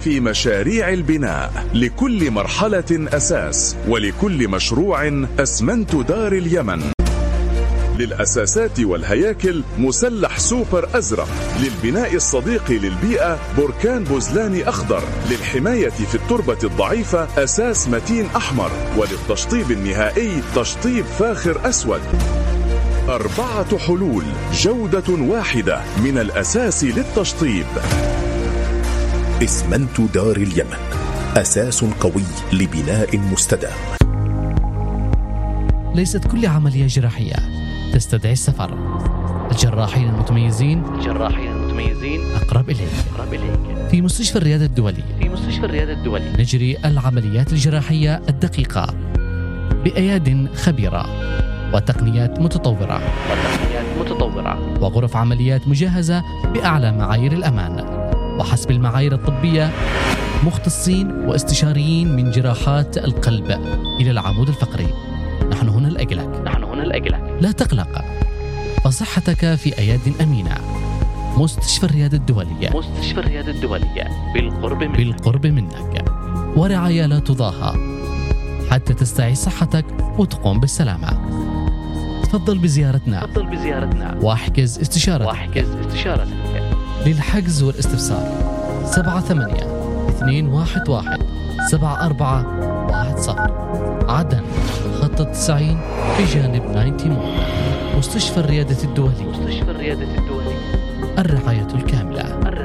في مشاريع البناء، لكل مرحلة أساس، ولكل مشروع أسمنت دار اليمن. للأساسات والهياكل مسلح سوبر أزرق، للبناء الصديق للبيئة بركان بوزلاني أخضر، للحماية في التربة الضعيفة أساس متين أحمر، وللتشطيب النهائي تشطيب فاخر أسود. 4 حلول، جودة واحدة من الأساس للتشطيب. إسمنت دار اليمن، أساس قوي لبناء مستدام. ليست كل عملية جراحية تستدعي السفر. الجراحين المتميزين أقرب إليك. في مستشفى الرياض الدولي نجري العمليات الجراحية الدقيقة بأياد خبيرة وتقنيات متطورة وغرف عمليات مجهزة بأعلى معايير الأمان وحسب المعايير الطبية، مختصين واستشاريين من جراحات القلب إلى العمود الفقري. نحن هنا لأجلك. لا تقلق، فصحتك في أياد أمينة. مستشفى الرياض الدولية بالقرب منك، ورعاية لا تضاهى حتى تستعيد صحتك وتقوم بالسلامة. تفضل بزيارتنا واحجز استشارتك. للحجز والاستفسار 78-211-7410. عدن خط 90 بجانب 90 مول. مستشفى الريادة الدولي. الرعاية الكاملة.